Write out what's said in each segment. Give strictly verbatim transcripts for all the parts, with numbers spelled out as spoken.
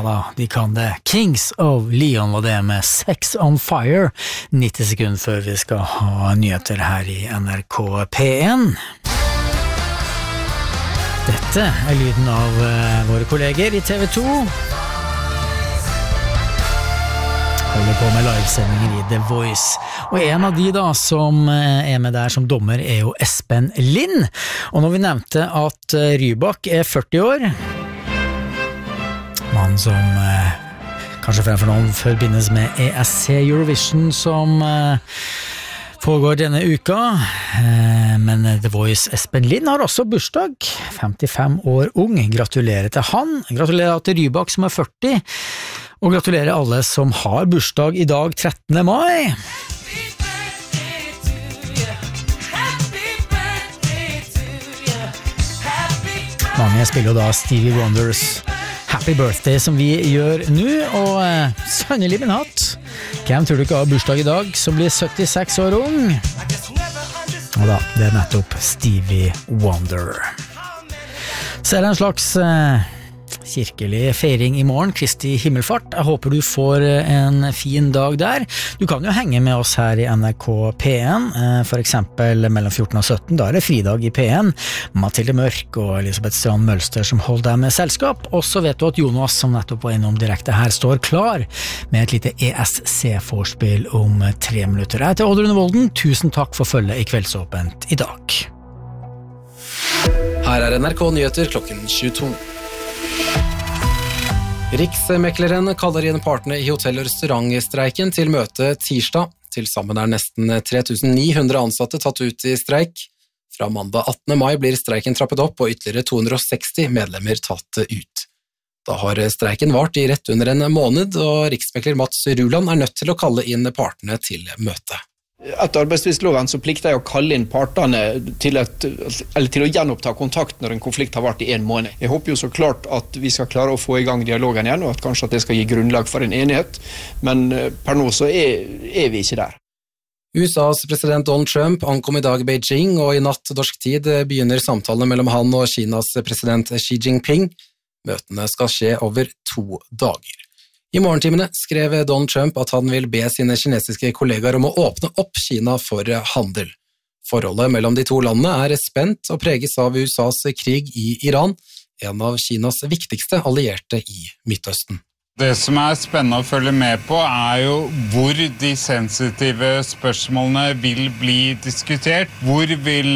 da, de kan det. Kings of Leon var det med Sex on Fire. nitti sekunder før vi skal ha nyheter her i N R K P en. Dette er lyden av uh, våre kolleger i T V to. Holder på med livesendinger i The Voice. Og en av de da som er med der som dommer er jo Espen Lind. Og når vi nevnte at Rybak er førti år, mann som eh, kanskje fremfor noen forbindes med E S C Eurovision som eh, pågår denne uka, eh, men The Voice Espen Lind har også bursdag, femtifem år ung. Gratulerer til han, gratulerer til Rybak som er førti, og gratulerer alle som har bursdag i dag, trettende mai. Mange spiller da Stevie Wonders Happy Birthday som vi gjør nå, og eh, sannelig min hatt. Hvem tror du ikke har bursdag i dag, som blir syttiseks år ung? Og da, det er nettopp Stevie Wonder. Så er det en slags eh, kirkelig feiring i morgen, Kristi himmelfart. Jeg håper du får en fin dag der. Du kan jo henge med oss her i N R K P en, for eksempel mellom fjorten og sytten, da er det fridag i P en. Mathilde Mørk og Elisabeth Strand Mølster som holder deg med selskap, og så vet du at Jonas, som nettopp var innom direkte her, står klar med et lite E S C-forspill om tre minutter. Jeg heter Oddrun Volden, tusen takk for følget i Kveldsåpent i dag. Her er N R K Nyheter klokken tjueto. Riksmekleren kaller inn partene i hotell- og restaurantstreiken til møte tirsdag. Til sammen er nesten tre tusen ni hundre ansatte tatt ut i streik. Fra mandag attende mai blir streiken trappet opp og ytterligere to hundre og seksti medlemmer tatt ut. Da har streiken vart i rett under en måned, og riksmekler Mats Ruland er nødt til å kalle inn partene til møte. Etter arbeidstvistloven så plikter jeg å kalle inn partene til, et, eller til å gjenoppta kontakt når en konflikt har vart i en måned. Jeg håper jo så klart at vi skal klare å få i gang dialogen igjen, og at kanskje at det skal gi grunnlag for en enighet, men per nå så er, er vi ikke der. U S A's president Donald Trump ankom i dag Beijing, og i natt norsk tid begynner samtalene mellom han og Kinas president Xi Jinping. Møtene skal skje over to dager. I morgentimene skrev Donald Trump at han vil be sine kinesiske kollegaer om å åpne opp Kina for handel. Forholdet mellom de to landene er spent og preges av U S A's krig i Iran, en av Kinas viktigste allierte i Midtøsten. Det som er spennende å følge med på er jo hvor de sensitive spørsmålene vil bli diskutert. Hvor vil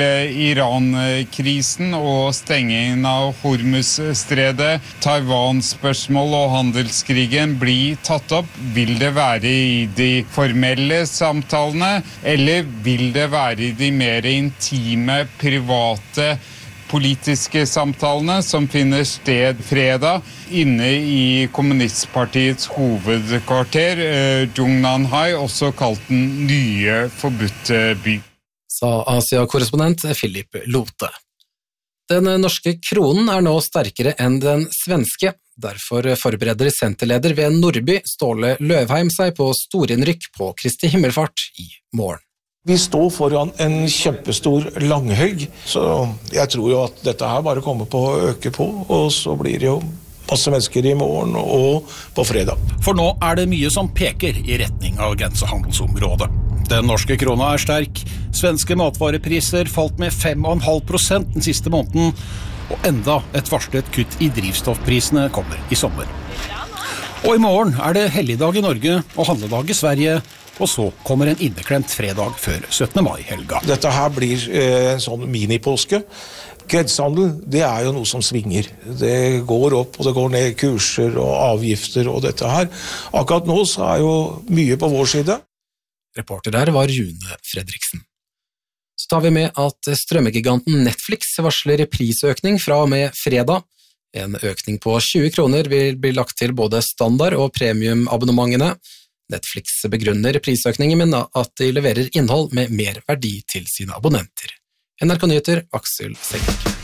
Iran-krisen og stengingen av Hormuz-stredet, Taiwan-spørsmål og handelskrigen bli tatt opp? Vil det være i de formelle samtalene, eller vil det være i de mer intime, private politiske samtalene som finner sted fredag inne i kommunistpartiets hovedkvarter, Jungnanhai, også kalt den nye forbudte by. Sa Asia-korrespondent Philip Lote. Den norske kronen er nå sterkere enn den svenske. Derfor forbereder senterleder ved Nordby, Ståle Løvheim, seg på storinnrykk på Kristi himmelfart i morgen. Vi står foran en kjempestor langhøgg, så jeg tror jo at dette her bare kommer på å øke på, og så blir det jo masse mennesker i morgen og på fredag. For nå er det mye som peker i retning av grensehandelsområdet. Den norske krona er sterk, svenske matvarepriser falt med fem komma fem prosent den siste måneden, og enda et varslet kutt i drivstoffprisene kommer i sommer. Og i morgen er det helligdag i Norge og handledag i Sverige, og så kommer en inneklemt fredag før syttende mai-helga. Dette her blir eh, en sånn minipåske. Grensehandel, det er jo noe som svinger. Det går opp og det går ned, kurser og avgifter og dette her. Akkurat nå så er jo mye på vår side. Reporter der var Rune Fredriksen. Så tar vi med at strømmegiganten Netflix varsler prisøkning fra og med fredag. En økning på tjue kroner vil bli lagt til både standard- og premiumabonnementene. Netflix begrunner prisøkningen med at de leverer innhold med mer verdi til sine abonnenter. N R K Nyheter, Aksel Selvik.